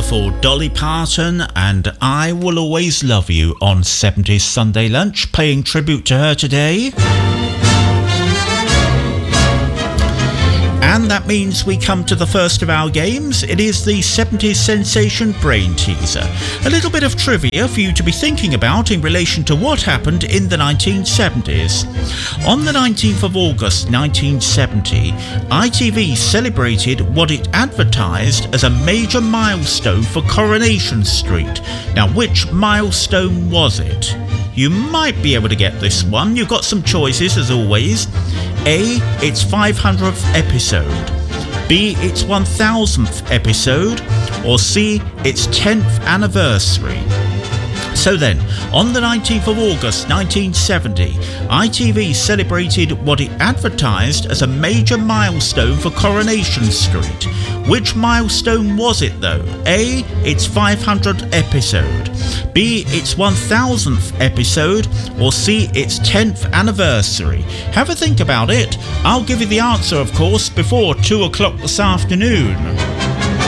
for Dolly Parton and I Will Always Love You on 70s Sunday Lunch, paying tribute to her today. And that means we come to the first of our games. It is the 70s sensation brain teaser. A little bit of trivia for you to be thinking about in relation to what happened in the 1970s. On the 19th of August 1970, ITV celebrated what it advertised as a major milestone for Coronation Street. Now, which milestone was it? You might be able to get this one. You've got some choices as always. A, its 500th episode. B, its 1000th episode. Or C, its 10th anniversary. So then, on the 19th of August 1970, ITV celebrated what it advertised as a major milestone for Coronation Street. Which milestone was it though? A, its 500th episode. B, its 1000th episode. Or C, its 10th anniversary. Have a think about it. I'll give you the answer, of course, before 2 o'clock this afternoon.